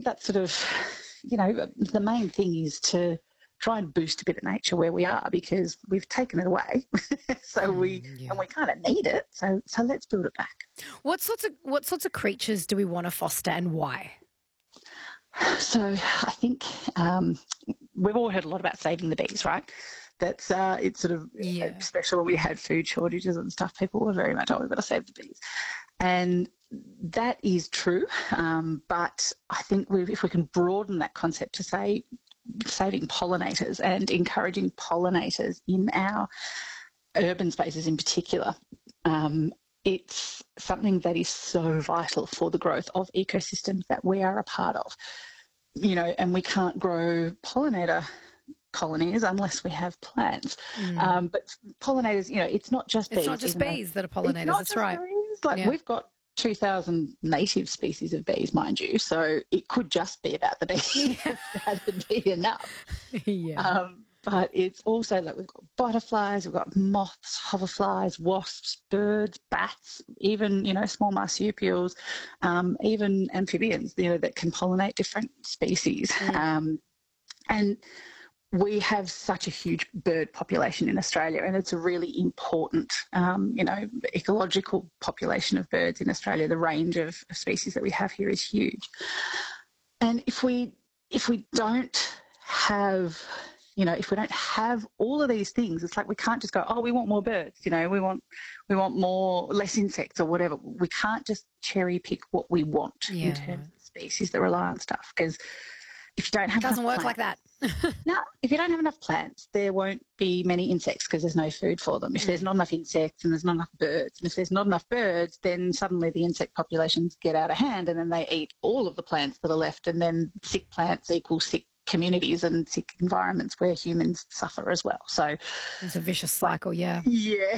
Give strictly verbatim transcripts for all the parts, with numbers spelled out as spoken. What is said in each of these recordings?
that sort of, you know, the main thing is to try and boost a bit of nature where we are, because we've taken it away. so we Mm, yeah. and we kind of need it. So so let's build it back. What sorts of what sorts of creatures do we want to foster, and why? So I think um, we've all heard a lot about saving the bees, right? That's uh, it's sort of Yeah. especially when we had food shortages and stuff. People were very much, oh, we've got to save the bees, and that is true. Um, but I think we've, if we can broaden that concept to say saving pollinators and encouraging pollinators in our urban spaces in particular, um, it's something that is so vital for the growth of ecosystems that we are a part of. You know, and we can't grow pollinator colonies unless we have plants. Mm. Um, but pollinators, you know, it's not just It's bees. not just even though- bees that are It's pollinators. not That's just right. bees. Like Yeah. we've got two thousand native species of bees, mind you, so it could just be about the bees. That'd be enough. yeah. Um, but it's also like we've got butterflies, we've got moths, hoverflies, wasps, birds, bats, even, you know, small marsupials, um, even amphibians, you know, that can pollinate different species. Mm. Um, and we have such a huge bird population in Australia, and it's a really important, um, you know, ecological population of birds in Australia. The range of species that we have here is huge. And if we if we don't have, you know, if we don't have all of these things, it's like we can't just go, oh, we want more birds, you know, we want we want more less insects or whatever. We can't just cherry pick what we want Yeah, in terms right. of species that rely on stuff, because if you don't have It doesn't enough work like plants- that. no, if you don't have enough plants, there won't be many insects because there's no food for them. If Mm. there's not enough insects and there's not enough birds, and if there's not enough birds, then suddenly the insect populations get out of hand, and then they eat all of the plants that are left, and then sick plants equal sick communities and sick environments where humans suffer as well. So It's a vicious cycle, yeah. yeah.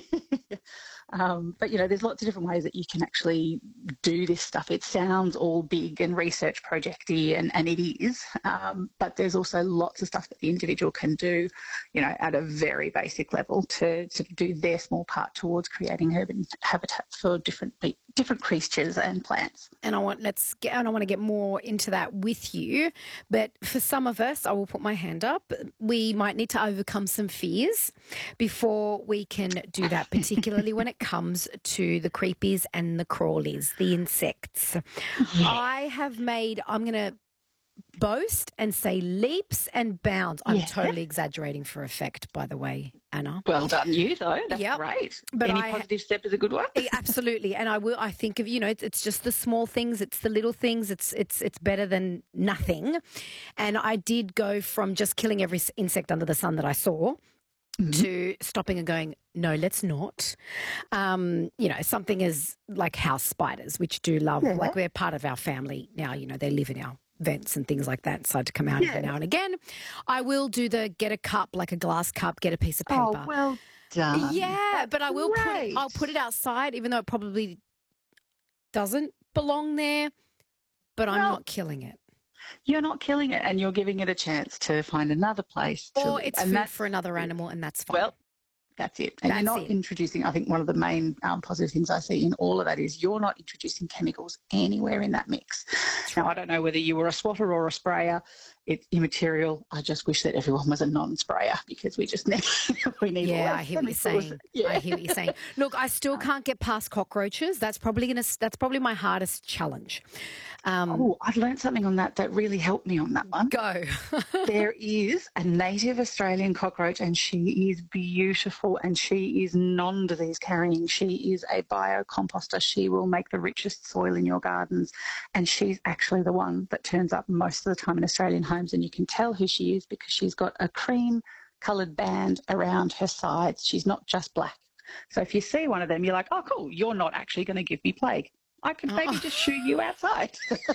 Um, but, you know, there's lots of different ways that you can actually do this stuff. It sounds all big and research projecty, and, and it is, um, but there's also lots of stuff that the individual can do, you know, at a very basic level to, to do their small part towards creating urban habitats for different pe- different creatures and plants. And I want let's get and I want to get more into that with you. But for some of us, I will put my hand up. We might need to overcome some fears before we can do that, particularly when it comes to the creepies and the crawlies, the insects. Yeah. I have made I'm gonna boast and say leaps and bounds. I'm Yeah. totally exaggerating for effect, by the way, Anna. Well done, you, though. That's Yep. great. But Any I- positive step is a good one. Yeah, absolutely, and I will. I think of you know, it's, it's just the small things, it's the little things. It's it's it's better than nothing. And I did go from just killing every s- insect under the sun that I saw Mhm. to stopping and going, no, let's not. Um, you know, something as like house spiders, which do love, Yeah. like they're part of our family now. You know, they live in our vents and things like that, decide to come out Yeah. every now and again. I will do the get a cup, like a glass cup, get a piece of paper. Oh, well done. Yeah, but I will put it, great. I'll put it outside, even though it probably doesn't belong there, but I'm Well, not killing it. You're not killing it, and you're giving it a chance to find another place to Or live. it's and food that's, for another animal, and that's fine. well, that's it. And That's you're not it. introducing, I think one of the main um, positive things I see in all of that is you're not introducing chemicals anywhere in that mix. Now, I don't know whether you were a swatter or a sprayer. It's immaterial. I just wish that everyone was a non-sprayer, because we just need, we need Yeah, less I hear what you're chemicals. saying. Yeah. I hear what you're saying. Look, I still can't get past cockroaches. That's probably gonna. That's probably my hardest challenge. Um, Oh, I've learned something on that that really helped me on that one. Go. There is a native Australian cockroach, and she is beautiful, and she is non-disease carrying. She is a biocomposter. She will make the richest soil in your gardens, and she's actually the one that turns up most of the time in Australian homes, and you can tell who she is because she's got a cream coloured band around her sides. She's not just black. So if you see one of them, you're like, oh, cool, you're not actually going to give me plague. I could maybe Oh. just shoot you outside.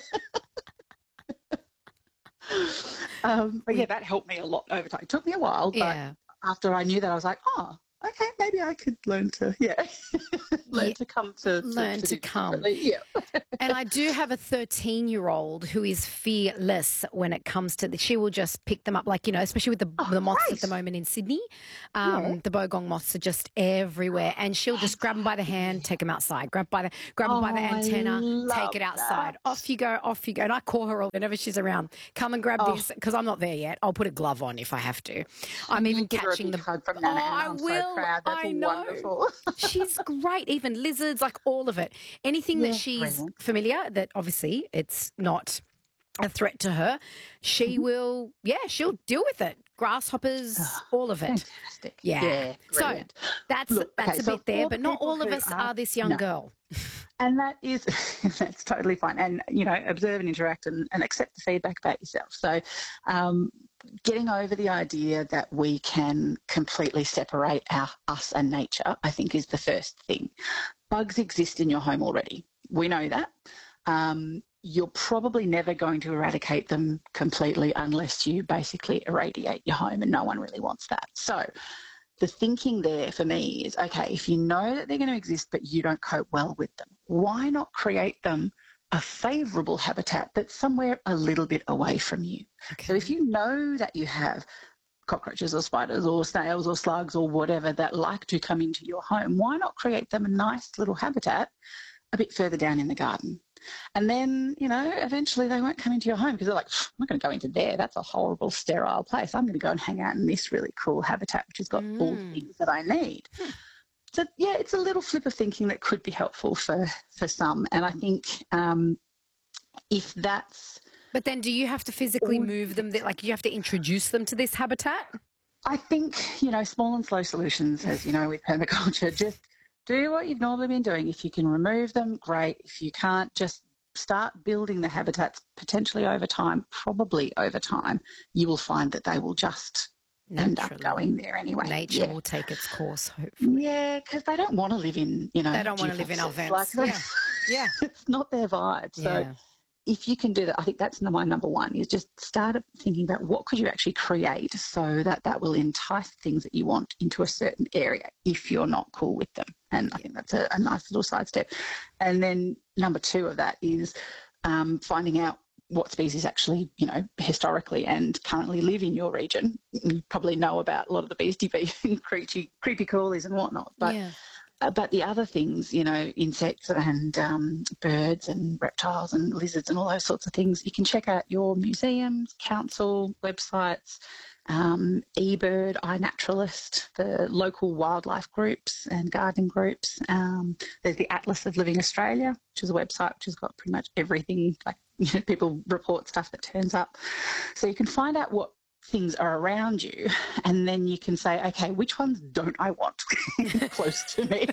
um, but yeah, that helped me a lot over time. It took me a while, but Yeah. after I knew that, I was like, oh, okay, maybe I could learn to, yeah, learn Yeah, to come to, learn to do come. differently. Yeah. And I do have a thirteen-year-old who is fearless when it comes to the, she will just pick them up, like, you know, especially with the, Oh, the moths great. at the moment in Sydney. Um, Yeah. The bogong moths are just everywhere, and she'll just grab them by the hand, take them outside, grab by the grab them by the Oh, I antenna, take love it outside. that. Off you go, off you go. And I call her all whenever she's around. Come and grab Oh. this, because I'm not there yet. I'll put a glove on if I have to. I'm Can even you give her a catching big the. hug from Oh, Nana Anna? I I'm will. so proud. That's I know. wonderful. She's great. Even lizards, like all of it. Anything Yeah, that she's brilliant. familiar, that obviously it's not a threat to her, she Mhm. will, yeah, she'll deal with it. Grasshoppers, all of it. Fantastic. Yeah. Yeah, So brilliant. that's Look, that's okay, a so bit there, for but not people all of who us are- are this young no. girl. And that is, that's totally fine. And, you know, observe and interact and, and accept the feedback about yourself. So um, getting over the idea that we can completely separate our us and nature, I think, is the first thing. Bugs exist in your home already. We know that. Um, you're probably never going to eradicate them completely unless you basically irradiate your home, and no one really wants that. So the thinking there for me is, okay, if you know that they're going to exist but you don't cope well with them, why not create them a favourable habitat that's somewhere a little bit away from you? Okay. So if you know that you have cockroaches or spiders or snails or slugs or whatever that like to come into your home, why not create them a nice little habitat a bit further down in the garden? And then, you know, eventually they won't come into your home because they're like, I'm not going to go into there. That's a horrible, sterile place. I'm going to go and hang out in this really cool habitat, which has got Mm. all the things that I need. Hmm. So, yeah, it's a little flip of thinking that could be helpful for, for some. And I think um, if that's... But then do you have to physically Or- move them? Like, you have to introduce them to this habitat? I think, you know, small and slow solutions, as you know, with permaculture, just do what you've normally been doing. If you can remove them, great. If you can't, just start building the habitats potentially over time, probably over time, you will find that they will just end up Naturally. going there anyway. Nature Yeah. will take its course, hopefully. Yeah, because they don't want to live in, you know, They don't want to live in our duplexes. vents. Like, Yeah. Yeah. it's not their vibe. So Yeah. if you can do that, I think that's my number one, is just start thinking about what could you actually create so that that will entice things that you want into a certain area if you're not cool with them. And I think that's a, a nice little sidestep. And then number two of that is um, finding out what species actually, you know, historically and currently live in your region. You probably know about a lot of the beastie beef and creepy, creepy crawlies and whatnot. But yeah. Uh, but the other things, you know, insects and um, birds and reptiles and lizards and all those sorts of things, you can check out your museums, council websites, um, eBird, iNaturalist, the local wildlife groups and gardening groups. Um, there's the Atlas of Living Australia, which is a website which has got pretty much everything, like, you know, people report stuff that turns up. So you can find out what things are around you, and then you can say, okay, which ones don't I want close to me?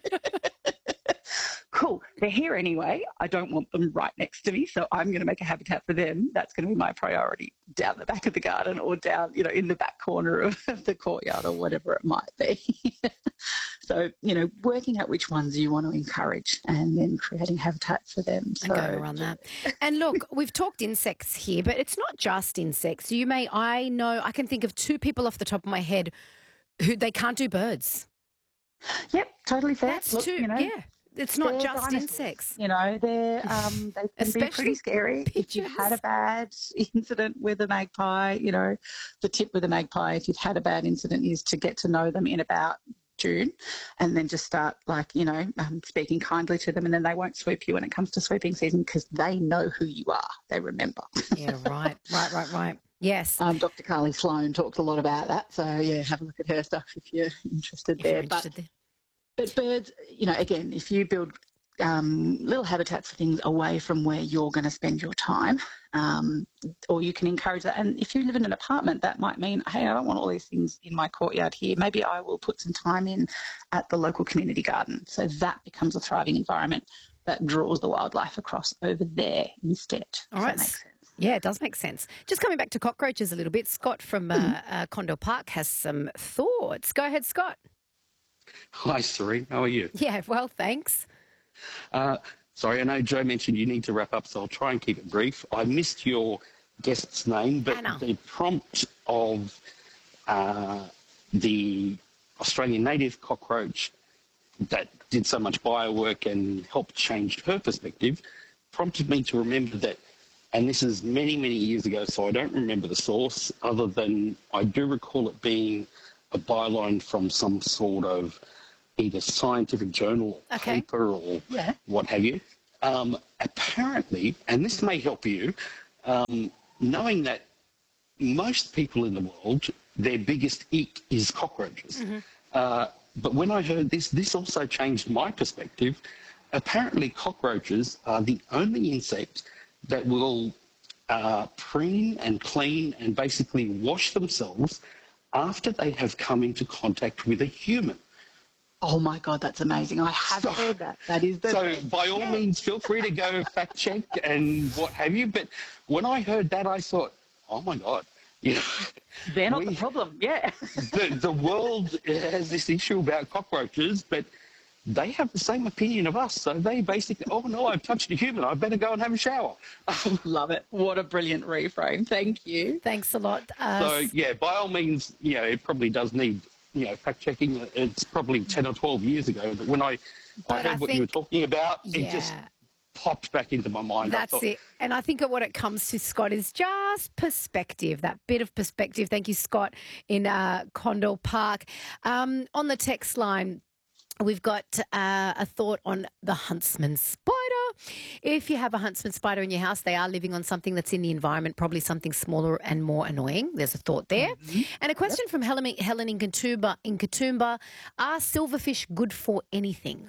Cool, they're here anyway. I don't want them right next to me, so I'm going to make a habitat for them. That's going to be my priority, down the back of the garden or down, you know, in the back corner of, of the courtyard or whatever it might be. So, you know, working out which ones you want to encourage and then creating habitats for them. So, And going around that. And look, we've talked insects here, but it's not just insects. You may, I know, I can think of two people off the top of my head who they can't do birds. Yep, totally fair. That's Look, too, you know, yeah. It's not they're just dinosaurs. insects. You know, they're um, they can Especially be pretty scary. If you've had a pigeons. bad incident with a magpie, you know, the tip with a magpie, if you've had a bad incident, is to get to know them in about June, and then just start, like, you know, um, speaking kindly to them, and then they won't swoop you when it comes to swooping season because they know who you are. They remember. Yeah, right, right, right, right. Yes. Um, Doctor Carly Sloan talks a lot about that. So, yeah, have a look at her stuff if you're interested If there. you're interested but, there. but birds, you know, again, if you build um, little habitats for things away from where you're going to spend your time, um, or you can encourage that. And if you live in an apartment, that might mean, hey, I don't want all these things in my courtyard here. Maybe I will put some time in at the local community garden. So that becomes a thriving environment that draws the wildlife across over there instead. All Does right. that make sense? Yeah, it does make sense. Just coming back to cockroaches a little bit, Scott from uh, uh, Condell Park has some thoughts. Go ahead, Scott. Hi, Siri. How are you? Yeah, well, thanks. Uh, sorry, I know Joe mentioned you need to wrap up, so I'll try and keep it brief. I missed your guest's name, but Anna. the prompt of uh, the Australian native cockroach that did so much bio work and helped change her perspective prompted me to remember that, and this is many, many years ago, so I don't remember the source, other than I do recall it being a byline from some sort of either scientific journal, Okay. paper, or Yeah. what have you. Um, apparently, and this may help you, um, knowing that most people in the world, their biggest ick is cockroaches. Uh, but when I heard this, this also changed my perspective. Apparently, cockroaches are the only insect that will uh, preen and clean and basically wash themselves after they have come into contact with a human. Oh my God, that's amazing. I have So- heard that. That is the So by all means, feel free to go fact check and what have you. But when I heard that, I thought, oh my God, you know, they're not we- the problem. Yeah. the, the world has this issue about cockroaches, but they have the same opinion of us. So they basically, oh no, I've touched a human. I better go and have a shower. Love it. What a brilliant reframe. Thank you. Thanks a lot. Uh, So yeah, by all means, you know, it probably does need, you know, fact checking. It's probably ten or twelve years ago, but when I, I But heard I what you were think- talking about, it just yeah. popped back into my mind. I That's thought, it. And I think what it comes to, Scott, is just perspective, that bit of perspective. Thank you, Scott, in uh, Condell Park. Um, on the text line, we've got uh, a thought on the huntsman spider. If you have a huntsman spider in your house, they are living on something that's in the environment, probably something smaller and more annoying. There's a thought there. Mm-hmm. And a question from Helen, Helen in Katoomba, in Katoomba. Are silverfish good for anything?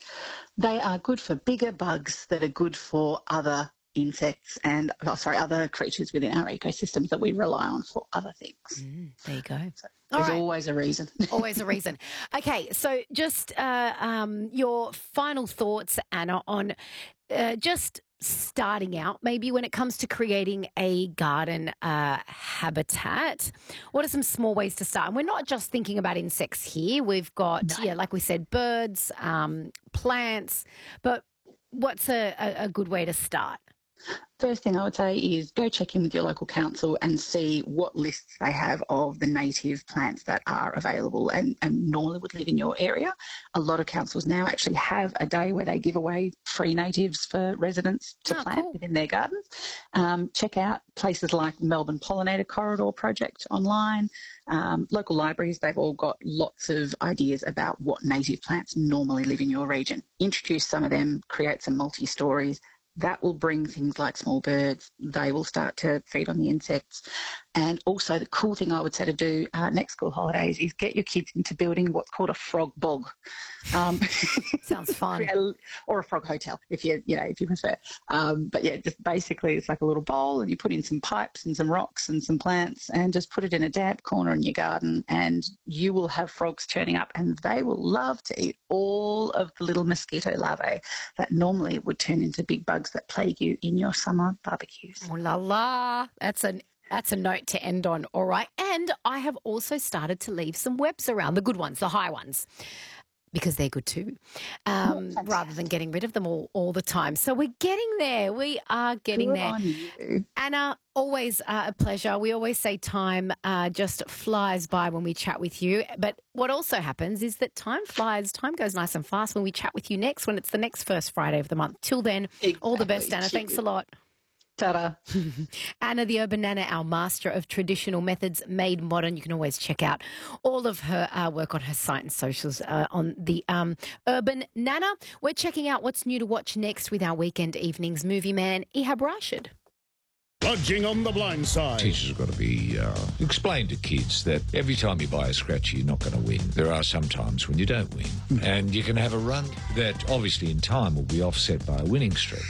They are good for bigger bugs that are good for other insects and, oh, sorry, other creatures within our ecosystems that we rely on for other things. Mm, there you go. All There's right. always a reason. Always a reason. Okay, so just uh, um, your final thoughts, Anna, on uh, just starting out, maybe when it comes to creating a garden uh, habitat. What are some small ways to start? And we're not just thinking about insects here. We've got, yeah, like we said, birds, um, plants, but what's a, a, a good way to start? First thing I would say is go check in with your local council and see what lists they have of the native plants that are available and, and normally would live in your area. A lot of councils now actually have a day where they give away free natives for residents to Oh, plant cool. within their gardens. Um, check out places like Melbourne Pollinator Corridor Project online. Um, local libraries, they've all got lots of ideas about what native plants normally live in your region. Introduce some of them, create some multi-stories. That will bring things like small birds. They will start to feed on the insects. And also the cool thing I would say to do uh, next school holidays is get your kids into building what's called a frog bog. Um, Sounds fun. or a frog hotel if you, you know, if you prefer. Um, but yeah, just basically it's like a little bowl and you put in some pipes and some rocks and some plants and just put it in a damp corner in your garden and you will have frogs turning up and they will love to eat all of the little mosquito larvae that normally would turn into big bugs that plague you in your summer barbecues. Oh la la. That's an that's a note to end on. All right. And I have also started to leave some webs around, the good ones, the high ones, because they're good too, um, Oh, rather than getting rid of them all, all the time. So we're getting there. We are getting Good there. on you. Anna, always uh, a pleasure. We always say time uh, just flies by when we chat with you. But what also happens is that time flies, time goes nice and fast when we chat with you next, when it's the next first Friday of the month. Till then, all the best, Exactly. Anna. Thanks a lot. Ta-da. Anna the Urban Nana, our master of traditional methods made modern. You can always check out all of her uh, work on her site and socials uh, on the um, Urban Nana. We're checking out what's new to watch next with our weekend evenings movie man, Ihab Rashid. Budging on the blind side. Teachers have got to be uh, explain to kids that every time you buy a scratcher, you're not going to win. There are some times when you don't win, and you can have a run that obviously in time will be offset by a winning streak.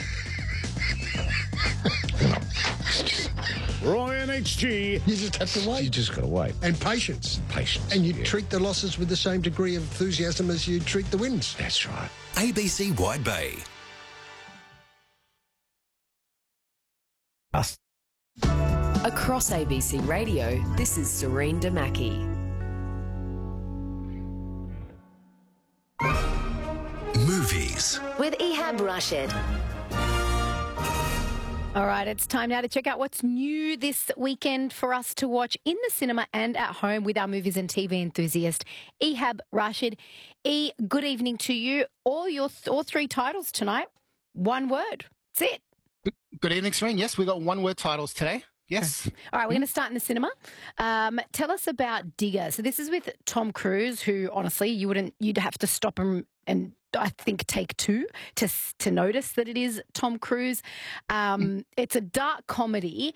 Roy and H G. You just have to You wait. just got to wait. And patience. Patience. And you yeah. treat the losses with the same degree of enthusiasm as you treat the wins. That's right. A B C Wide Bay. Across A B C Radio, this is Serene Damaki. Movies. With Ihab Rashid. All right, it's time now to check out what's new this weekend for us to watch in the cinema and at home with our movies and T V enthusiast, Ihab Rashid. E, good evening to you. All your th- all three titles tonight, one word. That's it. Good evening, Serene. Yes, we got one-word titles today. Yes. All right, we're going to start in the cinema. Um, tell us about Digger. So this is with Tom Cruise, who honestly you wouldn't, you'd have to stop him and I think take two to to notice that it is Tom Cruise. Um, it's a dark comedy